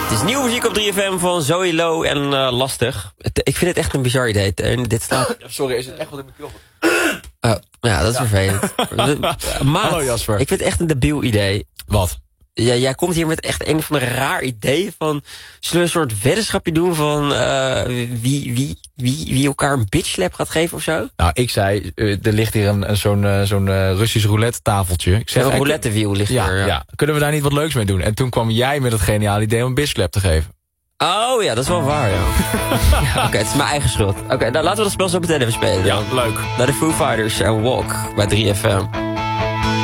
Het is nieuwe muziek op 3FM van Zoe Lo en Lastig. Ik vind het echt een bizar idee. Dit staat... Sorry, is het echt wat in mijn keel? Ja, dat is vervelend. Maat, Hallo Jasper. ik vind het echt een debiel idee. Wat? Ja, jij komt hier met echt een van de raar idee van... Zullen we een soort weddenschapje doen van wie elkaar een bitchslap gaat geven of zo? Nou, ik zei, er ligt hier zo'n Russisch roulette tafeltje. Ik zeg, Een roulettewiel ligt er. Ja. Kunnen we daar niet wat leuks mee doen? En toen kwam jij met het geniale idee om een bitchslap te geven. Oh ja, dat is wel waar, ja. Oké, het is mijn eigen schuld. Oké, nou laten we dat spel zo meteen even spelen. Ja, leuk. Naar de Foo Fighters en Walk bij 3FM.